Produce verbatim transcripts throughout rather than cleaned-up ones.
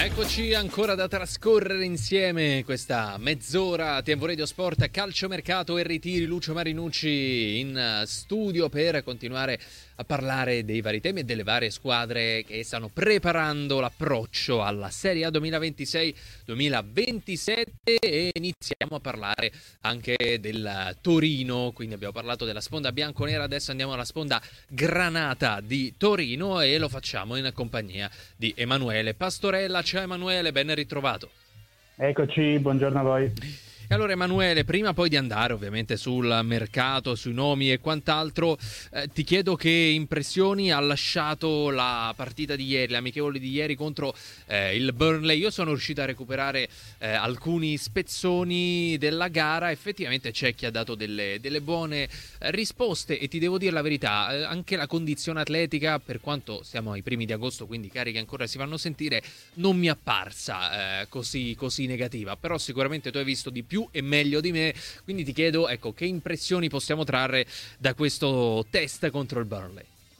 Eccoci ancora da trascorrere insieme questa mezz'ora Tempo Radio Sport, calciomercato e ritiri. Lucio Marinucci in studio per continuare a parlare dei vari temi e delle varie squadre che stanno preparando l'approccio alla Serie A duemilaventisei duemilaventisette, e iniziamo a parlare anche del Torino. Quindi abbiamo parlato della sponda bianconera, adesso andiamo alla sponda granata di Torino e lo facciamo in compagnia di Emanuele Pastorella. Ciao Emanuele, ben ritrovato. Eccoci, buongiorno a voi. E allora Emanuele, prima poi di andare ovviamente sul mercato, sui nomi e quant'altro, eh, ti chiedo che impressioni ha lasciato la partita di ieri, l'amichevole di ieri contro eh, il Burnley. Io sono riuscito a recuperare eh, alcuni spezzoni della gara, effettivamente c'è chi ha dato delle, delle buone eh, risposte e ti devo dire la verità, eh, anche la condizione atletica, per quanto siamo ai primi di agosto, quindi cariche ancora si fanno sentire, non mi è apparsa eh, così, così negativa, però sicuramente tu hai visto di più e meglio di me, quindi ti chiedo, ecco, che impressioni possiamo trarre da questo test contro il Burnley?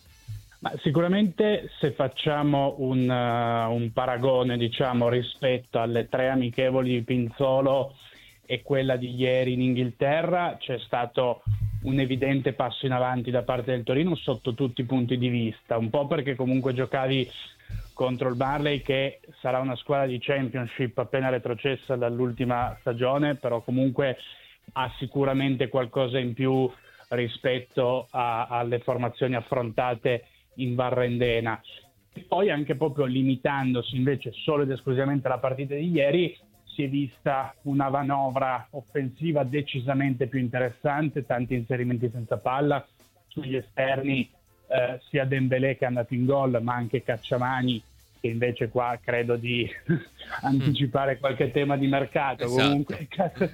Ma sicuramente se facciamo un, uh, un paragone, diciamo, rispetto alle tre amichevoli di Pinzolo e quella di ieri in Inghilterra, c'è stato un evidente passo in avanti da parte del Torino sotto tutti i punti di vista, un po' perché comunque giocavi contro il Burnley, che sarà una squadra di Championship appena retrocessa dall'ultima stagione, però comunque ha sicuramente qualcosa in più rispetto a, alle formazioni affrontate in Varrendena. E poi anche proprio limitandosi invece solo ed esclusivamente alla partita di ieri, si è vista una manovra offensiva decisamente più interessante, tanti inserimenti senza palla sugli esterni. Eh, sia Dembélé che è andato in gol, ma anche Cacciamani, che invece qua credo di anticipare qualche tema di mercato. Esatto. Comunque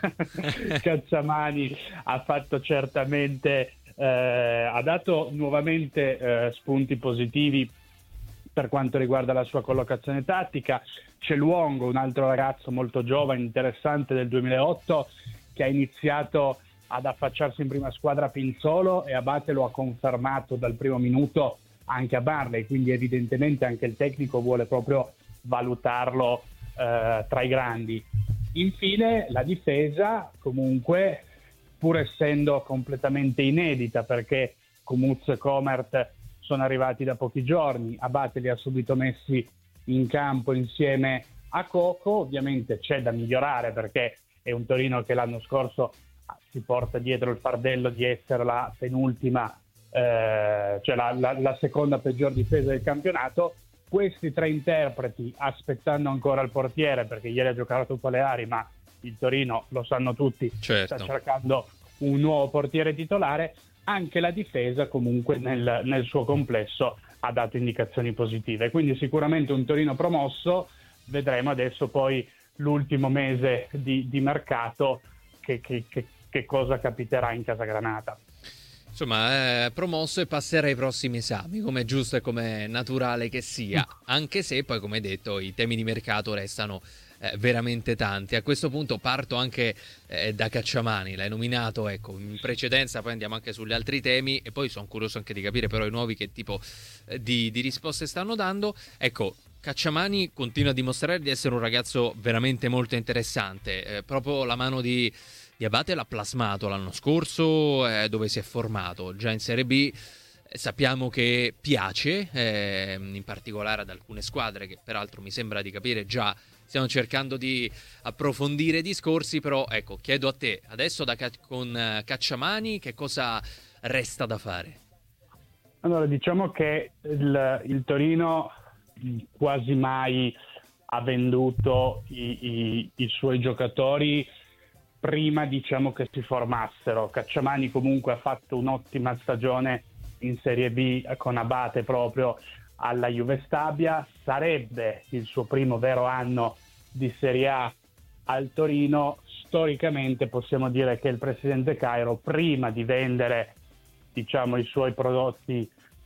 Cacciamani ha fatto certamente eh, ha dato nuovamente eh, spunti positivi per quanto riguarda la sua collocazione tattica. C'è Luongo, un altro ragazzo molto giovane, interessante, del duemilaotto, che ha iniziato ad affacciarsi in prima squadra a Pinzolo, e Abate lo ha confermato dal primo minuto anche a Burnley, quindi evidentemente anche il tecnico vuole proprio valutarlo eh, tra i grandi. Infine la difesa, comunque, pur essendo completamente inedita, perché Comuz e Comert sono arrivati da pochi giorni, Abate li ha subito messi in campo insieme a Coco. Ovviamente c'è da migliorare, perché è un Torino che l'anno scorso si porta dietro il fardello di essere la penultima, eh, cioè la, la, la seconda peggior difesa del campionato. Questi tre interpreti, aspettando ancora il portiere, perché ieri ha giocato Paleari, ma il Torino, lo sanno tutti, certo, sta cercando un nuovo portiere titolare. Anche la difesa comunque nel, nel suo complesso ha dato indicazioni positive, quindi sicuramente un Torino promosso. Vedremo adesso poi l'ultimo mese di, di mercato che, che, che, che cosa capiterà in casa Granata. Insomma, eh, promosso e passerà ai prossimi esami, come è giusto e come è naturale che sia, anche se poi, come detto, i temi di mercato restano eh, veramente tanti. A questo punto parto anche eh, da Cacciamani, l'hai nominato, ecco, in precedenza, poi andiamo anche sugli altri temi e poi sono curioso anche di capire però i nuovi che tipo eh, di, di risposte stanno dando. Ecco, Cacciamani continua a dimostrare di essere un ragazzo veramente molto interessante, eh, proprio la mano di Di Abate l'ha plasmato l'anno scorso, eh, dove si è formato già in Serie B. Eh, sappiamo che piace, eh, in particolare ad alcune squadre che peraltro mi sembra di capire già stiamo cercando di approfondire discorsi, però ecco, chiedo a te adesso da, con uh, Cacciamani che cosa resta da fare? Allora, diciamo che il, il Torino quasi mai ha venduto i, i, i suoi giocatori prima, diciamo, che si formassero. Cacciamani comunque ha fatto un'ottima stagione in Serie B con Abate proprio alla Juve Stabia. Sarebbe il suo primo vero anno di Serie A al Torino. Storicamente possiamo dire che il presidente Cairo, prima di vendere, diciamo, i suoi prodotti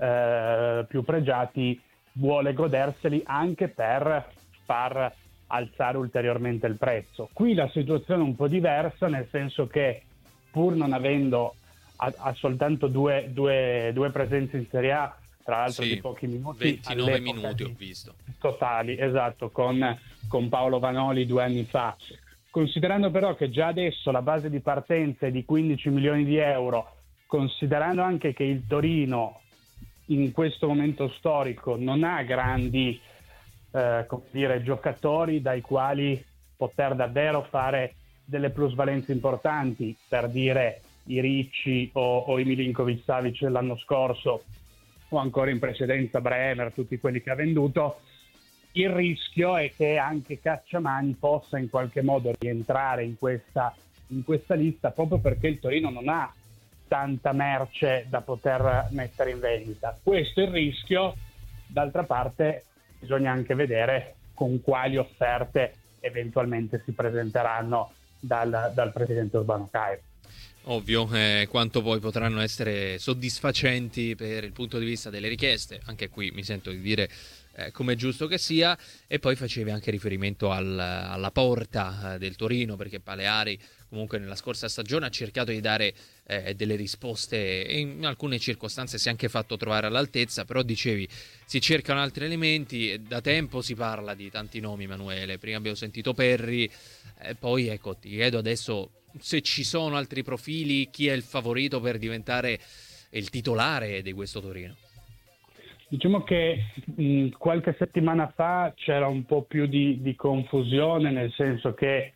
eh, più pregiati, vuole goderseli anche per far alzare ulteriormente il prezzo. Qui la situazione è un po' diversa, nel senso che pur non avendo ha, ha soltanto due, due, due presenze in Serie A, tra l'altro sì, di pochi minuti, ventinove minuti ho di, visto. totali, esatto, con, con Paolo Vanoli due anni fa. Considerando però che già adesso la base di partenza è di quindici milioni di euro, considerando anche che il Torino in questo momento storico non ha grandi eh, come dire, giocatori dai quali poter davvero fare delle plusvalenze importanti, per dire i Ricci o, o i Milinkovic-Savic l'anno scorso o ancora in precedenza Bremer, tutti quelli che ha venduto, il rischio è che anche Cacciamani possa in qualche modo rientrare in questa, in questa lista, proprio perché il Torino non ha tanta merce da poter mettere in vendita. Questo è il rischio. D'altra parte bisogna anche vedere con quali offerte eventualmente si presenteranno dal, dal presidente Urbano Cairo. Ovvio, eh, quanto poi potranno essere soddisfacenti per il punto di vista delle richieste, anche qui mi sento di dire eh, come è giusto che sia. E poi facevi anche riferimento al, alla porta eh, del Torino, perché Paleari comunque nella scorsa stagione ha cercato di dare eh, delle risposte e in alcune circostanze si è anche fatto trovare all'altezza, però dicevi si cercano altri elementi e da tempo si parla di tanti nomi, Emanuele. Prima abbiamo sentito Perri, eh, poi ecco ti chiedo adesso se ci sono altri profili, chi è il favorito per diventare il titolare di questo Torino. Diciamo che mh, qualche settimana fa c'era un po' più di, di confusione, nel senso che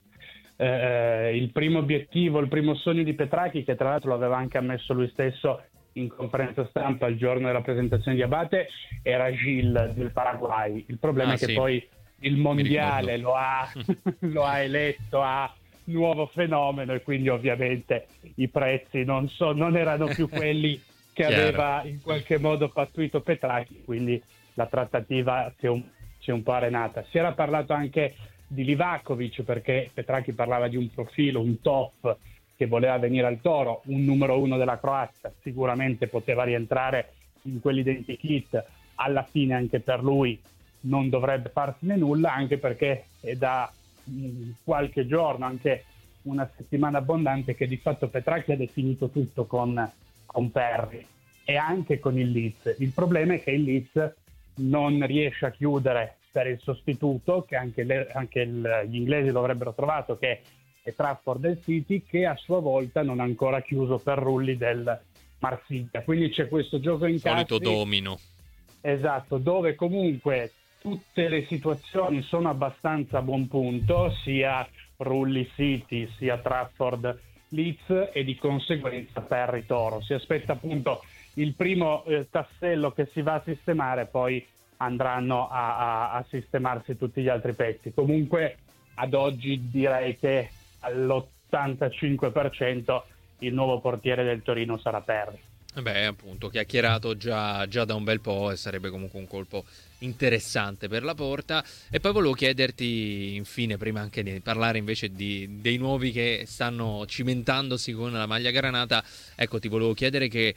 eh, il primo obiettivo, il primo sogno di Petracchi, che tra l'altro lo aveva anche ammesso lui stesso in conferenza stampa il giorno della presentazione di Abate, era Gil del Paraguay. Il problema Ah, è che sì. poi il mondiale lo ha, lo ha eletto a nuovo fenomeno e quindi ovviamente i prezzi non, so, non erano più quelli che aveva in qualche modo pattuito Petracchi, quindi la trattativa si è un, si è un po' arenata. Si era parlato anche di Livakovic, perché Petracchi parlava di un profilo, un top che voleva venire al Toro, un numero uno della Croazia, sicuramente poteva rientrare in quell'identikit. Alla fine anche per lui non dovrebbe farsene nulla, anche perché è da mh, qualche giorno, anche una settimana abbondante, che di fatto Petracchi ha definito tutto con, con Perri e anche con il Leeds. Il problema è che il Leeds non riesce a chiudere per il sostituto, che anche, le, anche il, gli inglesi lo avrebbero trovato, che è Trafford del City, che a sua volta non ha ancora chiuso per Rulli del Marsiglia. Quindi c'è questo gioco in casa. Solito domino. Esatto, dove comunque tutte le situazioni sono abbastanza a buon punto, sia Rulli City sia Trafford Leeds, e di conseguenza Perri Toro. Si aspetta appunto il primo eh, tassello che si va a sistemare, poi andranno a, a, a sistemarsi tutti gli altri pezzi. Comunque ad oggi direi che all'ottantacinque per cento il nuovo portiere del Torino sarà Perri. Beh, appunto, chiacchierato già, già da un bel po' e sarebbe comunque un colpo interessante per la porta. E poi volevo chiederti, infine, prima anche di parlare invece di, dei nuovi che stanno cimentandosi con la maglia granata, ecco, ti volevo chiedere che,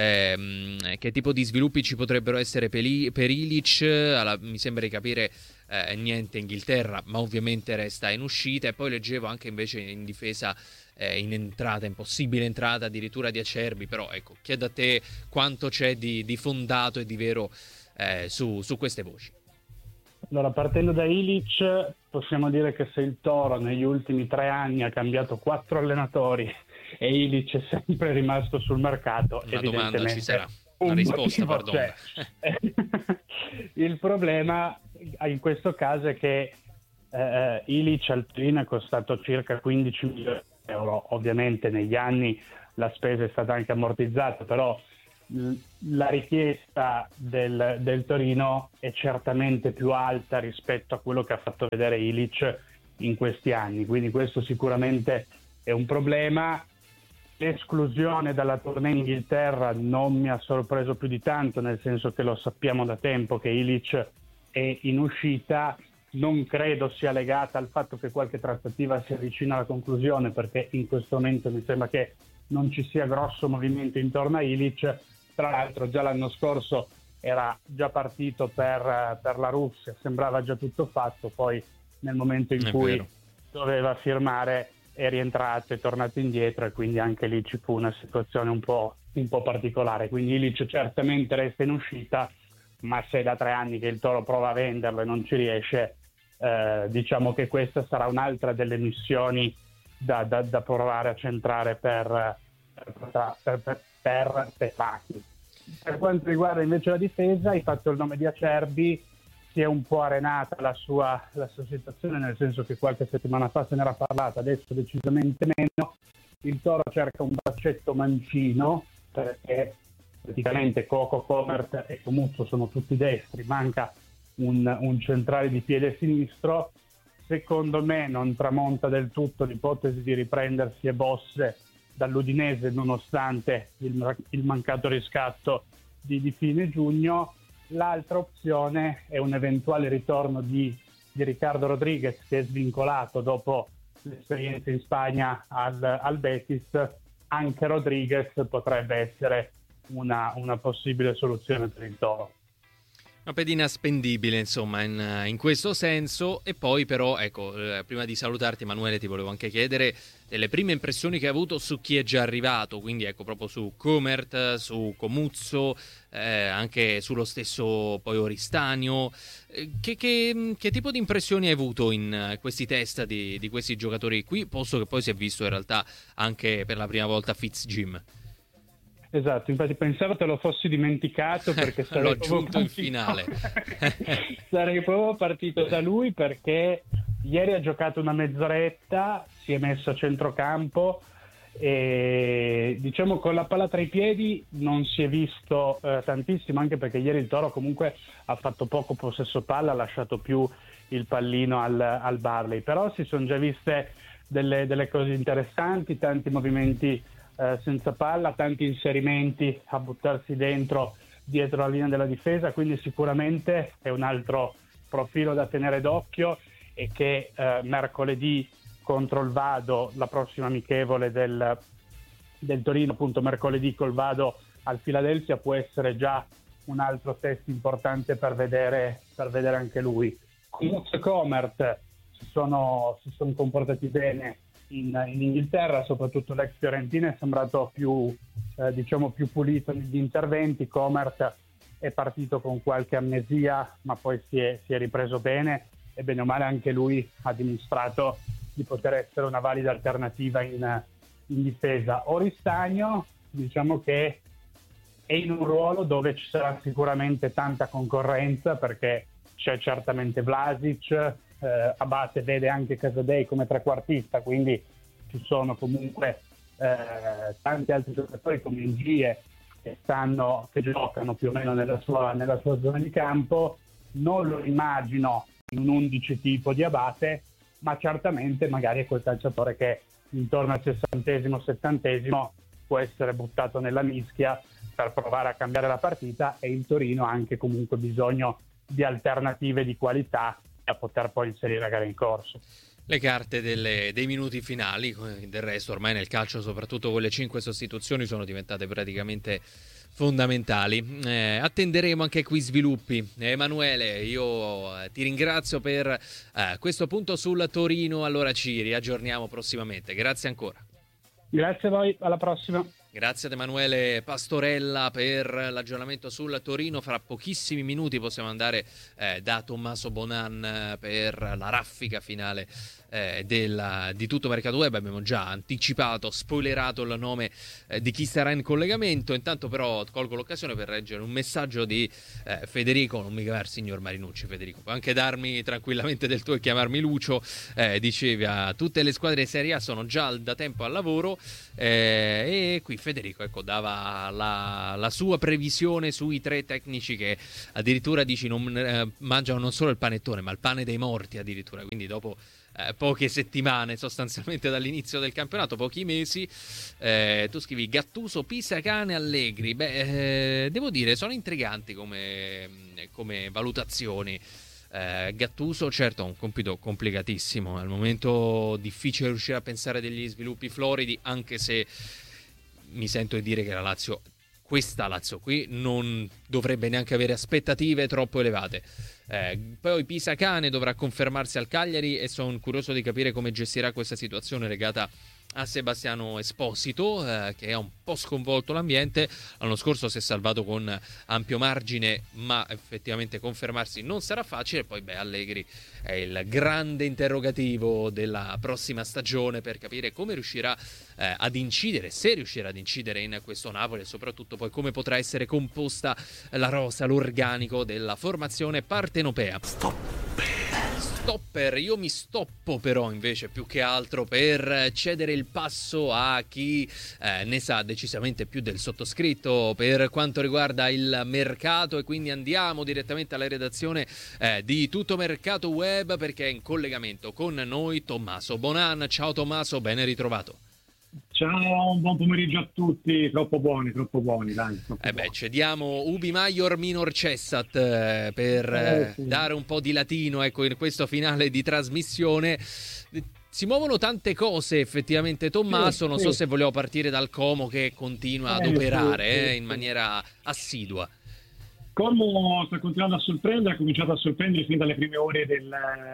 ehm, che tipo di sviluppi ci potrebbero essere per, I, per Ilic. Alla, mi sembra di capire eh, niente Inghilterra, ma ovviamente resta in uscita. E poi leggevo anche invece in difesa, in entrata, in possibile entrata addirittura di Acerbi, però ecco, chiedo a te quanto c'è di, di fondato e di vero eh, su, su queste voci. Allora, partendo da Ilic, possiamo dire che se il Toro negli ultimi tre anni ha cambiato quattro allenatori e Ilic è sempre rimasto sul mercato, una domanda ci sarà, una un risposta, pardon. Il problema in questo caso è che eh, Ilic al Torino è costato circa quindici milioni di euro. Ovviamente negli anni la spesa è stata anche ammortizzata, però l- la richiesta del, del Torino è certamente più alta rispetto a quello che ha fatto vedere Ilic in questi anni, quindi questo sicuramente è un problema. L'esclusione dalla tournée in Inghilterra non mi ha sorpreso più di tanto, nel senso che lo sappiamo da tempo che Ilic è in uscita. Non credo sia legata al fatto che qualche trattativa si avvicina alla conclusione, perché in questo momento mi sembra che non ci sia grosso movimento intorno a Ilic. Tra l'altro già l'anno scorso era già partito per, per la Russia, sembrava già tutto fatto, poi nel momento in È cui vero. doveva firmare è rientrato, è tornato indietro, e quindi anche lì ci fu una situazione un po', un po' particolare, quindi Ilic certamente resta in uscita, ma se è da tre anni che il Toro prova a venderlo e non ci riesce, eh, diciamo che questa sarà un'altra delle missioni da, da, da provare a centrare per, per, per, per, per Petracchi. Per quanto riguarda invece la difesa, hai fatto il nome di Acerbi, si è un po' arenata la sua, la sua situazione, nel senso che qualche settimana fa se n'era parlata, adesso decisamente meno. Il Toro cerca un braccetto mancino, perché praticamente Coco, Comert e Comuzzo sono tutti destri, manca un, un centrale di piede sinistro. Secondo me non tramonta del tutto l'ipotesi di riprendersi e Bosse dall'Udinese, nonostante il, il mancato riscatto di, di fine giugno. L'altra opzione è un eventuale ritorno di, di Ricardo Rodriguez, che è svincolato dopo l'esperienza in Spagna al, al Betis. Anche Rodriguez potrebbe essere una, una possibile soluzione per il Toro. Una pedina spendibile, insomma, in, in questo senso. E poi però, ecco, eh, prima di salutarti, Emanuele, ti volevo anche chiedere delle prime impressioni che hai avuto su chi è già arrivato, quindi ecco, proprio su Comert, su Comuzzo, eh, anche sullo stesso poi Oristanio. Eh, che, che, che tipo di impressioni hai avuto in uh, questi test di, di questi giocatori qui, posto che poi si è visto in realtà anche per la prima volta Fitzjim? Esatto, infatti pensavo te lo fossi dimenticato perché sarei l'ho aggiunto in finale. Sarei proprio partito da lui, perché ieri ha giocato una mezz'oretta, si è messo a centrocampo e diciamo con la palla tra i piedi non si è visto eh, tantissimo, anche perché ieri il Toro comunque ha fatto poco possesso palla, ha lasciato più il pallino al, al Barley, però si sono già viste delle, delle cose interessanti, tanti movimenti Eh, senza palla, tanti inserimenti a buttarsi dentro dietro la linea della difesa, quindi sicuramente è un altro profilo da tenere d'occhio, e che eh, mercoledì contro il Vado, la prossima amichevole del, del Torino, appunto mercoledì col Vado al Philadelphia, può essere già un altro test importante per vedere, per vedere anche lui. Comuzzo e Comert si sono, si sono comportati bene In, in Inghilterra, soprattutto l'ex Fiorentina è sembrato più eh, diciamo più pulito negli interventi. Comert è partito con qualche amnesia, ma poi si è, si è ripreso bene, e bene o male anche lui ha dimostrato di poter essere una valida alternativa in, in difesa. Oristagno, diciamo che è in un ruolo dove ci sarà sicuramente tanta concorrenza, perché c'è certamente Vlasic, Eh, Abate vede anche Casadei come trequartista, quindi ci sono comunque eh, tanti altri giocatori come Ingie che stanno, che giocano più o meno nella sua, nella sua zona di campo. Non lo immagino in un undici tipo di Abate, ma certamente magari è quel calciatore che intorno al sessantesimo, settantesimo può essere buttato nella mischia per provare a cambiare la partita, e il Torino ha anche comunque bisogno di alternative di qualità a poter poi inserire la gara in corso. Le carte delle, dei minuti finali, del resto ormai nel calcio, soprattutto con le cinque sostituzioni, sono diventate praticamente fondamentali. Eh, attenderemo anche qui sviluppi. Emanuele, io ti ringrazio per eh, questo punto sul Torino, allora ci riaggiorniamo prossimamente. Grazie ancora. Grazie a voi, alla prossima. Grazie ad Emanuele Pastorella per l'aggiornamento sul Torino. Fra pochissimi minuti possiamo andare eh, da Tommaso Bonan per la raffica finale eh, della, di tutto Mercato Web. Abbiamo già anticipato, spoilerato il nome eh, di chi sarà in collegamento. Intanto però colgo l'occasione per leggere un messaggio di eh, Federico, non mi chiamare signor Marinucci Federico, puoi anche darmi tranquillamente del tuo e chiamarmi Lucio. Eh, diceva: tutte le squadre Serie A sono già da tempo al lavoro, eh, e qui Federico ecco dava la, la sua previsione sui tre tecnici che addirittura dici non eh, mangiano non solo il panettone ma il pane dei morti addirittura, quindi dopo eh, poche settimane sostanzialmente dall'inizio del campionato, pochi mesi, eh, tu scrivi Gattuso, Pisa, Cane, Allegri. Beh, eh, devo dire sono intriganti come, come valutazioni. Eh, Gattuso certo ha un compito complicatissimo, al momento difficile riuscire a pensare degli sviluppi floridi, anche se mi sento di dire che la Lazio, questa Lazio qui, non dovrebbe neanche avere aspettative troppo elevate. Eh, poi Pisacane dovrà confermarsi al Cagliari e sono curioso di capire come gestirà questa situazione legata a Sebastiano Esposito, eh, che ha un po' sconvolto l'ambiente. L'anno scorso si è salvato con ampio margine, ma effettivamente confermarsi non sarà facile. Poi beh, Allegri è il grande interrogativo della prossima stagione, per capire come riuscirà eh, ad incidere, se riuscirà ad incidere in questo Napoli, e soprattutto poi come potrà essere composta la rosa, l'organico della formazione partenopea. Stopper, io mi stoppo però invece più che altro per cedere il passo a chi eh, ne sa decisamente più del sottoscritto per quanto riguarda il mercato, e quindi andiamo direttamente alla redazione eh, di Tutto Mercato Web, perché è in collegamento con noi Tommaso Bonan. Ciao Tommaso, ben ritrovato. Ciao, un buon pomeriggio a tutti, troppo buoni, troppo buoni, dai. Troppo Eh beh, buoni. cediamo ubi maior minor cessat eh, per Eh, eh, sì. dare un po' di latino, ecco, in questo finale di trasmissione. Si muovono tante cose effettivamente, Tommaso, Sì, non sì. so se volevo partire dal Como, che continua ad Eh, operare sì, sì, eh, in sì. maniera assidua. Como sta continuando a sorprendere, ha cominciato a sorprendere fin dalle prime ore del,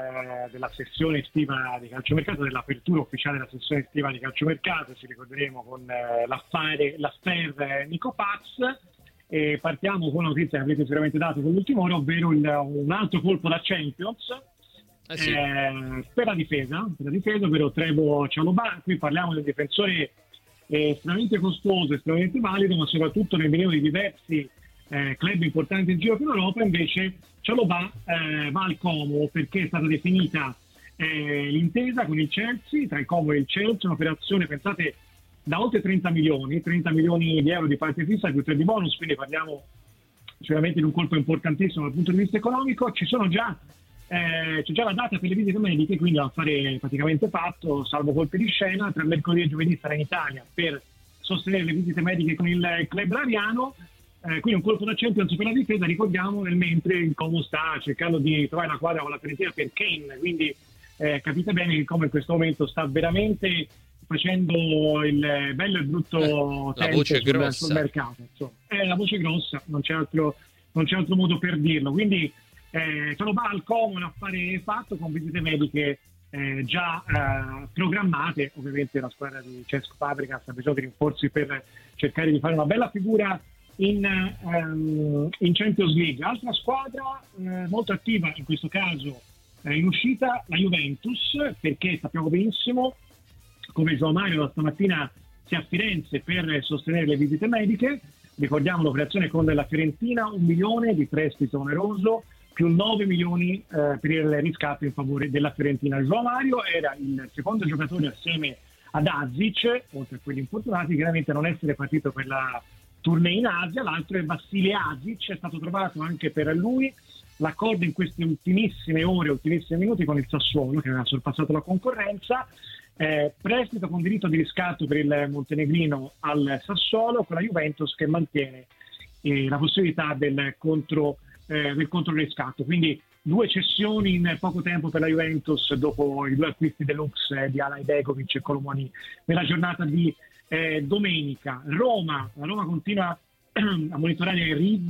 della sessione estiva di calciomercato, dell'apertura ufficiale della sessione estiva di calciomercato. Ci ricorderemo con eh, l'affare, l'affaire Nico Paz. E partiamo con una notizia che avete sicuramente dato con l'ultima ora, ovvero il, un altro colpo da Champions. Eh sì. Eh, per la difesa, per la difesa, ovvero Trevo Chalobah. Qui parliamo del difensore eh, estremamente costoso, estremamente valido, ma soprattutto nel mirino di diversi eh, club importanti in giro per Europa. Invece Chalobah eh, va al Como perché è stata definita eh, l'intesa con il Chelsea, tra il Como e il Chelsea, un'operazione, pensate, da oltre trenta milioni di euro di parte fissa più tre di bonus, quindi parliamo sicuramente di un colpo importantissimo dal punto di vista economico. Ci sono già Eh, c'è già la data per le visite mediche, quindi l'affare praticamente fatto, salvo colpi di scena. Tra mercoledì e giovedì sarà in Italia per sostenere le visite mediche con il club lariano. Eh, quindi un colpo da Champions per la difesa, ricordiamo, nel mentre il Como sta cercando di trovare la quadra con la Fiorentina per Kane, quindi eh, capite bene che il Como in questo momento sta veramente facendo il bello e brutto Eh, la tempo voce sul, grossa. sul mercato, insomma. È la voce grossa, non c'è altro, non c'è altro modo per dirlo. Quindi Eh, Chalobah al Como, un affare fatto con visite mediche eh, già eh, programmate. Ovviamente la squadra di Cesc Fabregas ha bisogno di rinforzi per cercare di fare una bella figura in, ehm, in Champions League. Altra squadra eh, molto attiva in questo caso eh, in uscita, la Juventus, perché sappiamo benissimo come João Mario da stamattina sia a Firenze per sostenere le visite mediche. Ricordiamo l'operazione con la Fiorentina, un milione di prestito oneroso più nove milioni eh, per il riscatto in favore della Fiorentina. João Mario era il secondo giocatore assieme ad Azic, oltre a quelli infortunati, chiaramente non essere partito per la tournée in Asia. L'altro è Vassile Azic, è stato trovato anche per lui l'accordo in queste ultimissime ore, ultimissimi minuti con il Sassuolo, che aveva sorpassato la concorrenza. Eh, prestito con diritto di riscatto per il montenegrino al Sassuolo, con la Juventus che mantiene eh, la possibilità del contro Eh, del controriscatto. Quindi due cessioni in poco tempo per la Juventus dopo i due acquisti deluxe eh, di Alay Begovic e Colomoni nella giornata di eh, domenica. Roma, la Roma continua a monitorare il Reed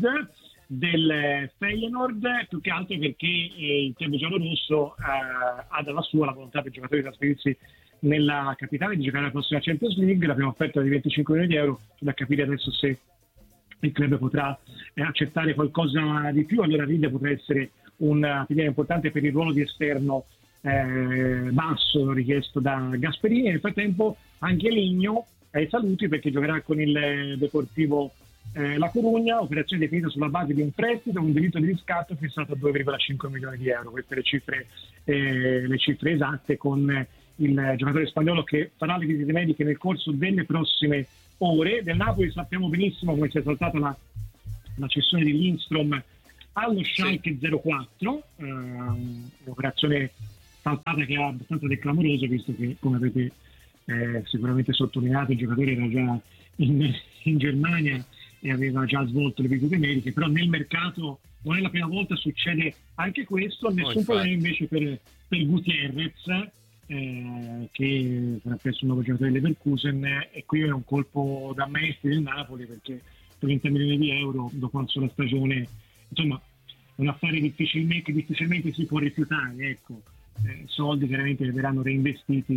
del Feyenoord, più che altro perché eh, il club giallorosso eh, ha dalla sua la volontà del giocatore di trasferirsi nella capitale, di giocare la prossima Champions League. La prima offerta di venticinque milioni di euro, da capire adesso se il club potrà eh, accettare qualcosa di più. Allora Reed potrà essere una figura importante per il ruolo di esterno eh, basso richiesto da Gasperini. Nel frattempo anche Ligno ai saluti, perché giocherà con il Deportivo eh, La Corugna, operazione definita sulla base di un prestito, un diritto di riscatto fissato a due virgola cinque milioni di euro. Queste le cifre, eh, le cifre esatte, con il giocatore spagnolo che farà le visite mediche nel corso delle prossime ore. Del Napoli sappiamo benissimo come sia saltata la, la cessione di Lindstrom allo Schalke zero quattro, eh, un'operazione saltata che è abbastanza del clamoroso, visto che, come avete eh, sicuramente sottolineato, il giocatore era già in, in Germania e aveva già svolto le visite mediche. Però nel mercato non è la prima volta, succede anche questo. Nessun Oh, problema invece per, per Gutierrez, Eh, che sarà presso un nuovo giocatore del Leverkusen, e qui è un colpo da maestri del Napoli, perché trenta milioni di euro dopo una sola stagione, insomma, è un affare difficilmente, difficilmente si può rifiutare, ecco. Eh, soldi chiaramente che verranno reinvestiti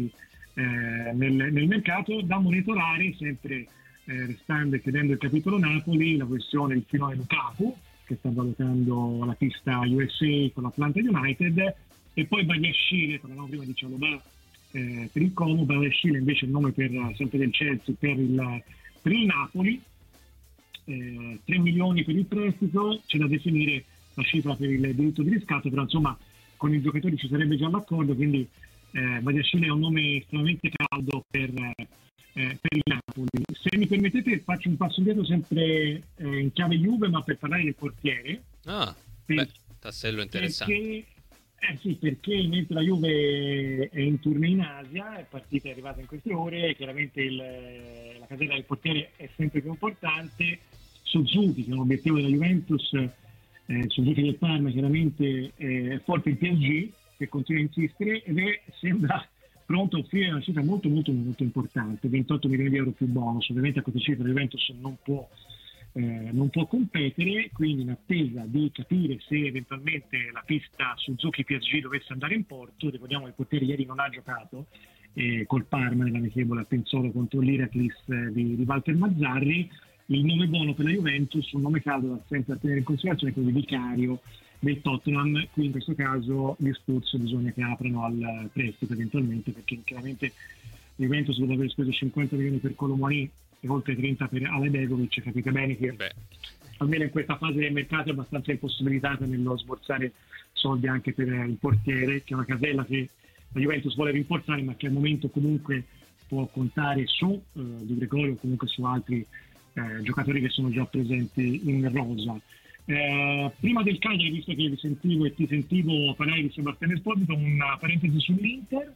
eh, nel, nel mercato. Da monitorare, sempre eh, restando e chiudendo il capitolo Napoli, la questione del filone Lukaku, che sta valutando la pista U S A con l'Atlanta United, e poi Badiashile, parlavamo prima di Cialobà, eh, per il Como. Badiashile invece il nome per, sempre del Chelsea per il, per il Napoli, eh, tre milioni per il prestito, c'è da definire la cifra per il diritto di riscatto, però insomma con i giocatori ci sarebbe già l'accordo, quindi eh, Badiashile è un nome estremamente caldo per, eh, per il Napoli. Se mi permettete faccio un passo indietro sempre eh, in chiave Juve, ma per parlare del portiere. Ah, per, beh, tassello interessante. Perché, eh sì, perché mentre la Juve è in tournée in Asia, è partita, è arrivata in queste ore, chiaramente il, la casella del portiere è sempre più importante. Suzuki, che è un obiettivo della Juventus, eh, Suzuki del Parma chiaramente eh, è forte il P S G, che continua a insistere ed è, sembra pronto a offrire una cifra molto molto molto importante, ventotto milioni di euro più bonus. Ovviamente a questa cifra la Juventus non può, eh, non può competere, quindi in attesa di capire se eventualmente la pista Suzuki P S G dovesse andare in porto. Ricordiamo che il portiere ieri non ha giocato eh, col Parma nell'amichevole a Pinzolo contro l'Iraklis eh, di, di Walter Mazzarri. Il nome buono per la Juventus, un nome caldo da sempre a tenere in considerazione, è quello di vicario del Tottenham. Qui in questo caso gli Spurs bisogna che aprano al prestito eventualmente, perché chiaramente la Juventus, dopo aver speso cinquanta milioni per Colomani e oltre trenta per Alebegovic, capite bene che Beh. almeno in questa fase del mercato è abbastanza impossibilitata nello sborsare soldi anche per il portiere, che è una casella che la Juventus vuole rinforzare, ma che al momento comunque può contare su eh, Di Gregorio o comunque su altri Eh, giocatori che sono già presenti in rosa. Eh, prima del Cagliari, visto che vi sentivo e ti sentivo parlare di Sebastiano Esposito, una parentesi sull'Inter.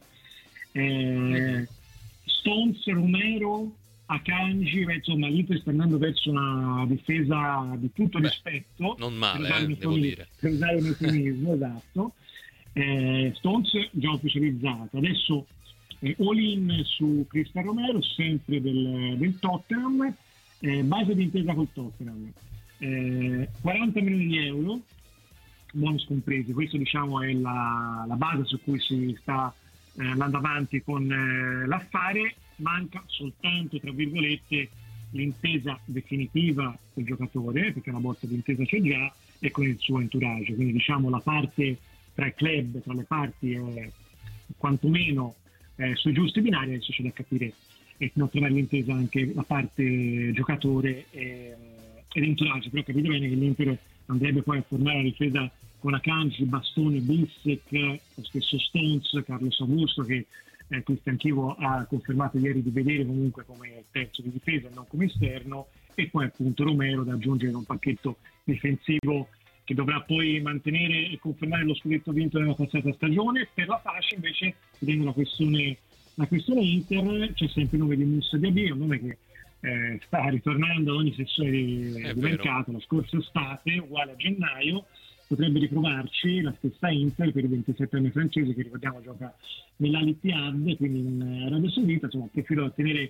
eh, Stones, Romero, Akanji, beh, insomma l'Inter sta andando verso una difesa di tutto Beh, rispetto, non male, per eh, devo dire, per usare un eufemismo esatto. eh, Stones già ufficializzato, adesso eh, all-in su Cristian Romero, sempre del, del Tottenham. Eh, base di intesa col Tottenham, eh, quaranta milioni di euro, bonus compresi. Questo diciamo è la, la base su cui si sta eh, andando avanti con eh, l'affare. Manca soltanto, tra virgolette, l'intesa definitiva del giocatore, perché una bozza di intesa c'è già, e con il suo entourage, quindi diciamo la parte tra il club, tra le parti è quantomeno eh, sui giusti binari. Adesso c'è da capire e non trovare l'intesa anche la parte giocatore e, e l'entourage, però capite bene che l'Inter andrebbe poi a formare la difesa con Akanji, Bastoni, Bissek, lo stesso Stones, Carlos Augusto, che eh, Cristian Chivo ha confermato ieri di vedere comunque come terzo di difesa e non come esterno, e poi appunto Romero da aggiungere un pacchetto difensivo che dovrà poi mantenere e confermare lo scudetto vinto nella passata stagione. Per la fascia invece, vedendo la questione La questione Inter, c'è sempre il nome di Moussa Diaby, un nome che eh, sta ritornando ad ogni sessione di, di mercato. La scorsa estate, uguale a gennaio, potrebbe riprovarci la stessa Inter per il ventisettenne francese, che ricordiamo gioca nell'Al-Ittihad, quindi in Arabia Saudita. Insomma, profilo da tenere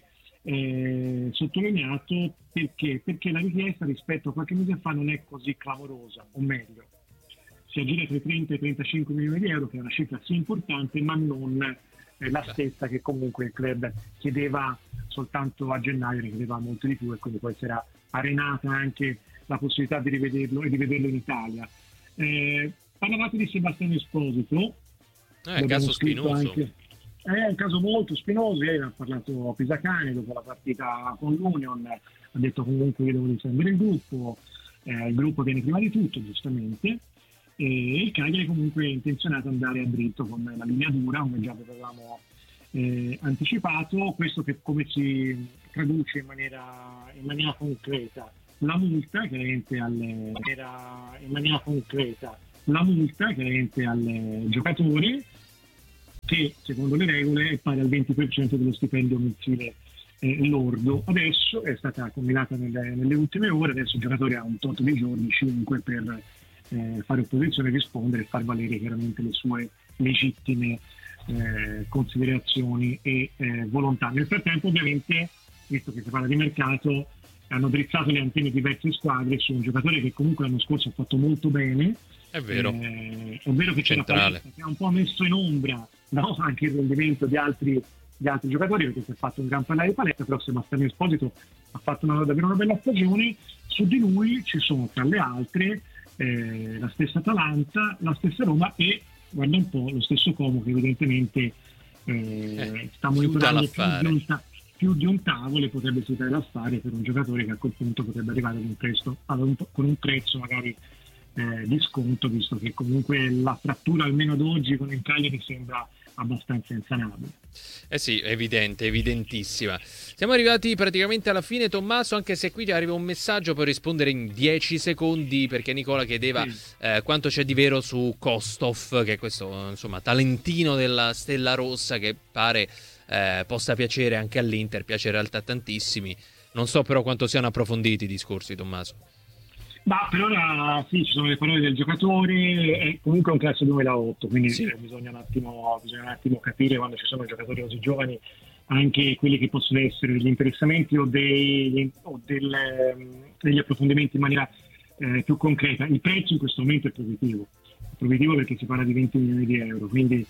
eh, sottolineato, perché? Perché la richiesta rispetto a qualche mese fa non è così clamorosa, o meglio, si aggira tra i trenta e i trentacinque milioni di euro, che è una cifra sì importante, ma non la stessa che comunque il club chiedeva soltanto a gennaio, ne chiedeva molto di più, e quindi poi si era arenata anche la possibilità di rivederlo e di vederlo in Italia. Eh, parlavate di Sebastiano Esposito, è un caso spinoso, anche, è un caso molto spinoso. Ieri ha parlato Pisacane dopo la partita con l'Union, ha detto comunque che devo difendere il gruppo, eh, il gruppo viene prima di tutto, giustamente. E il Cagliari comunque è intenzionato ad andare a dritto con la linea dura, come già avevamo eh, anticipato. Questo che come si traduce in maniera, in maniera concreta la multa chiaramente alle, era in maniera concreta la multa chiaramente al giocatore, che secondo le regole è pari al venti per cento dello stipendio mensile eh, lordo. Adesso è stata combinata nelle, nelle ultime ore, adesso il giocatore ha un tot di giorni, cinque, per Eh, fare opposizione, rispondere e far valere chiaramente le sue legittime eh, considerazioni e eh, volontà. Nel frattempo, ovviamente, visto che si parla di mercato, hanno drizzato le antenne diverse squadre su un giocatore che comunque l'anno scorso ha fatto molto bene. È vero, eh, è vero che c'era Centrale. che ha un po' messo in ombra, no? Anche il rendimento di altri gli altri giocatori, perché si è fatto un gran parlare di palestra, però Sebastiano Esposito ha fatto una, davvero una bella stagione. Su di lui ci sono tra le altre eh, la stessa Atalanta, la stessa Roma e, guarda un po', lo stesso Como, che evidentemente eh, eh, sta monitorando più di, un ta- più di un tavolo e potrebbe essere l'affare per un giocatore che a quel punto potrebbe arrivare ad un prezzo, ad un, con un prezzo magari eh, di sconto, visto che comunque la frattura almeno ad oggi con il Cagliari sembra abbastanza insanabile. Eh sì, evidente, evidentissima. Siamo arrivati praticamente alla fine, Tommaso, anche se qui ti arriva un messaggio per rispondere in dieci secondi, perché Nicola chiedeva sì. eh, quanto c'è di vero su Kostov, che è questo insomma talentino della Stella Rossa che pare eh, possa piacere anche all'Inter, piace in realtà tantissimi. Non so però quanto siano approfonditi i discorsi, Tommaso. Ma per ora sì, ci sono le parole del giocatore, è comunque un classe duemilaotto, quindi sì. eh, bisogna, un attimo, bisogna un attimo capire quando ci sono giocatori così giovani anche quelli che possono essere degli interessamenti o, dei, o del, degli approfondimenti in maniera eh, più concreta. Il prezzo in questo momento è positivo, è positivo perché si parla di venti milioni di euro, quindi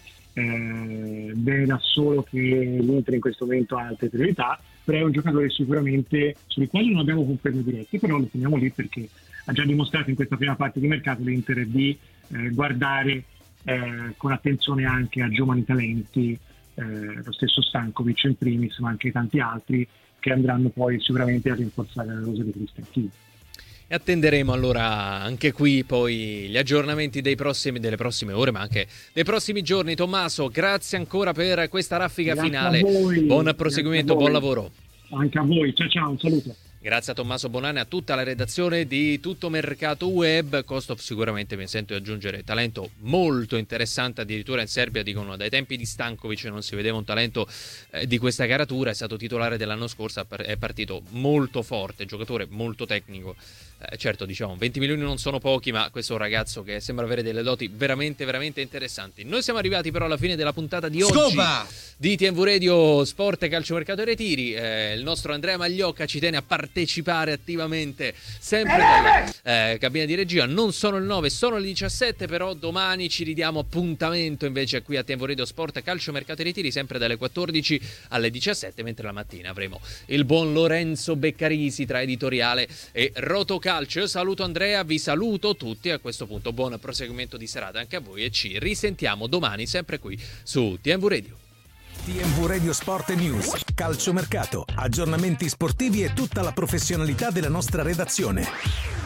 eh, bene da solo che l'Inter in questo momento ha altre priorità, però è un giocatore sicuramente sul quale non abbiamo conferme dirette, però lo teniamo lì perché ha già dimostrato in questa prima parte di mercato l'Inter di eh, guardare eh, con attenzione anche a giovani talenti, eh, lo stesso Stankovic in primis, ma anche tanti altri che andranno poi sicuramente a rinforzare la rosa di Christian Kiel. E attenderemo allora anche qui poi gli aggiornamenti dei prossimi, delle prossime ore, ma anche dei prossimi giorni. Tommaso, grazie ancora per questa raffica Grazie finale. voi. Buon proseguimento, buon lavoro. Anche a voi, ciao ciao, un saluto. Grazie a Tommaso Bonanni e a tutta la redazione di Tutto Mercato Web. Kostov sicuramente, mi sento di aggiungere, talento molto interessante, addirittura in Serbia dicono dai tempi di Stankovic non si vedeva un talento eh, di questa caratura, è stato titolare dell'anno scorso, è partito molto forte, giocatore molto tecnico. Eh, certo, diciamo, venti milioni non sono pochi, ma questo è un ragazzo che sembra avere delle doti veramente, veramente interessanti. Noi siamo arrivati però alla fine della puntata di oggi Scopa! Di T M V Radio Sport, Calciomercato e Retiri. Eh, il nostro Andrea Magliocca ci tiene a partecipare attivamente sempre dalla eh, cabina di regia. Non sono le nove, sono le diciassette, però domani ci ridiamo appuntamento invece qui a T M V Radio Sport, Calciomercato e Retiri, sempre dalle quattordici alle diciassette, mentre la mattina avremo il buon Lorenzo Beccarisi tra editoriale e Rotocalcio. Io saluto Andrea, vi saluto tutti, a questo punto buon proseguimento di serata anche a voi e ci risentiamo domani sempre qui su T M V Radio. T M V Radio Sport News, calciomercato, aggiornamenti sportivi e tutta la professionalità della nostra redazione.